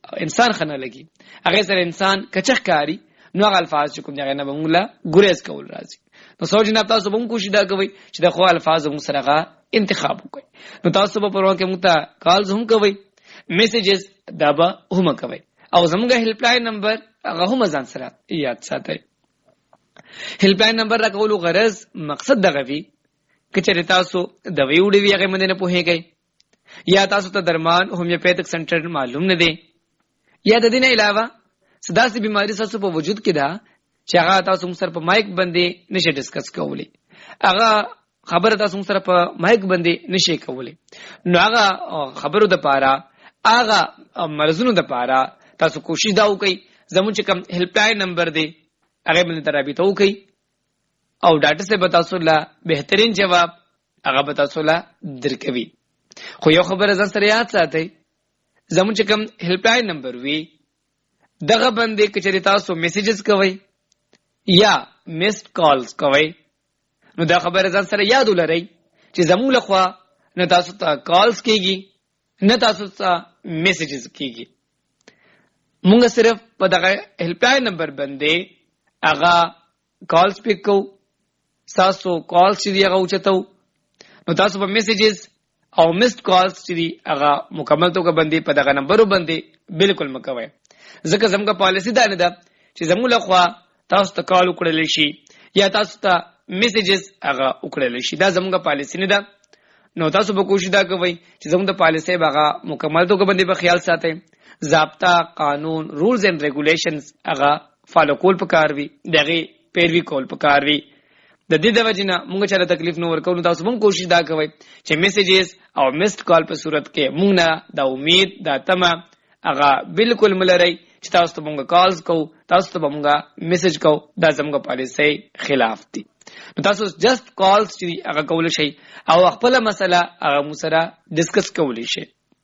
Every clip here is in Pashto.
انسان خنه لګي هغه سره انسان کچخ کاری نو هغه الفاظ چې کوم ځای نه بمولا ګریز کول راځي. نو سوچ نه تاسو به کوشش دا کوي چې د خو الفاظ مو سره غا انتخاب وکړي. نو تاسو په پروا کې مو ته کالز هم کوي میسیجز دا به هم کوي او زموږ هیلپ لاین نمبر هغه هم ځان سره یاد ساتئ. هیلپ لاین نمبر راکولو غرض مقصد دغه وی کچره تاسو د ویوډي وی هغه مننه په هیګي یا تاسو ته درمان هومیوپیتھک سنټر معلوم نه دی یا د دې نه علاوه سداسي بيماري تاسو په وجود کې دا چې هغه تاسو سره په مایک باندې نشي ډیسکس کولی هغه خبره تاسو سره په مایک باندې نشي کولی نو هغه خبرو د پاره هغه مرزونو د پاره تاسو کوشش دا وکړئ زموږ چې کوم هیلپ لاین نمبر دی هغه باندې ترابطه وکړئ او ډاټا سے بتاسو لا بهترین جواب هغه بتاسو لا درکوي. خو یو خبره ځان سره یاد ساتئ زموږ چې کوم هیلپ لاین نمبر وی دغه باندې کچری تاسو میسیجز کوئ یا میسډ کالز کوئ نو دا خبره ځان سره یاد ولرئ چې زموږ لخوا نه تاسو ته کالز کیږي نه تاسو ته میسیجز کیږي. موږ صرف په دغه هیلپ لاین نمبر باندې هغه کالز پک کو تاسو کالز چې هغه اوچتو نو تاسو په میسیجز او میسډ کالز چې هغه مکمل توګه باندې په دغه نمبر باندې بالکل مکوئ ځکه زموږه پالیسی دا نه ده چې زموږ لخوا تاسو ته کال وکړل شي یا تاسو ته میسیجز هغه وکړل شي دا زموږه پالیسی نه ده. نو تاسو به کوشش دا کوئ چې زموږ د پالیسی هغه مکمل توګه باندې په خیال ساتئ ضابطه قانون رولز اینڈ ریګولیشنز هغه فالو کول پکار وي دغه پیروي کول پکار وي. د دې د وجنه موږ چاله تکلیف نو ورکو نو تاسو موږ کوشش دا کوئ چې میسیجز او میسډ کال په صورت کې موږ نه د امید د تمه هغه بالکل ملري چې تاسو ته موږ کالز کو تاسو ته موږ میسج کو دا زموږ پالیسي خلاف دي. نو تاسو جست کالز چې هغه کول شي او خپل مسله هغه مو سره ډیسکس کولی شي.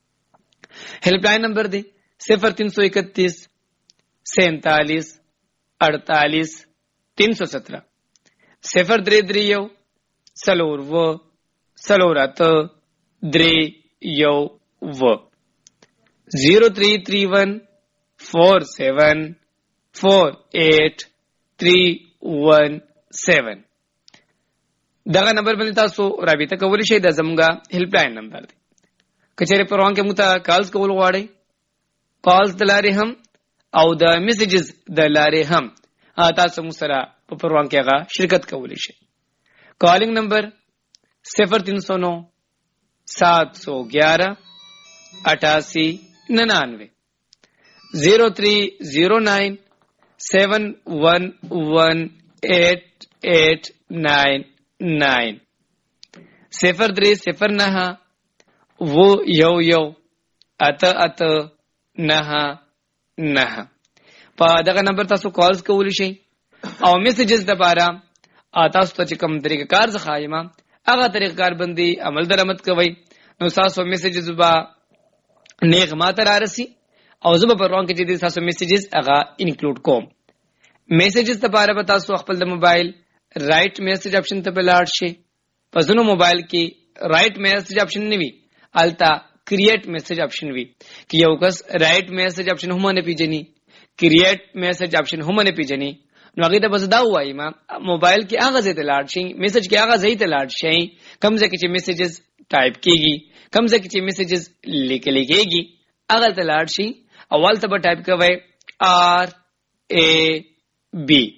هیلپ لاین نمبر دی 0331 47 48 317 033 سلور سلورات 0331 47 48 317 دغه نمبر باندې تاسو رابطه کولی شئ. د زموږه هیلپ لاین نمبر دی. کچېره پروان کې متا کالز کول غواړئ کالز د لارې هم او د میسیجز د لارې هم تاسو مو سره په پروان کې هغه شرکت کولی شئ. کالینګ نمبر 0309 711 88 99 0309 711 8899 0309 वो यो अत نه په دغه نمبر تاسو کالز کولی شئ او میسیجز د پاره تاسو ته کوم طریقه کار ځخایما هغه طریقه کار باندې عمل درآمد کوي. نو تاسو میسیجز با نیغ ماته رارسي او زه په پروان کې چې تاسو میسیجز هغه انکلود کوم. میسیجز د پاره به تاسو خپل د موبایل رائټ میسج آپشن ته بلاړ شئ. په ځینو موبایل کې رائټ میسج آپشن نه وي التا کریټ میسج آپشن وی کہ یو کس رائټ میسج آپشن هم نه پیژني کریټ میسج آپشن هم نه پیژني نو هغه ته بس دا وایي ما موبایل کې هغه ځای ته لاړ شي میسج کې هغه ځای ته لاړ شي کوم ځای کې چې میسیجز ټایپ کیږي کوم ځای کې چې میسیجز لیکل کېږي هغه ته لاړ شي اول ته به ټایپ کوي RAB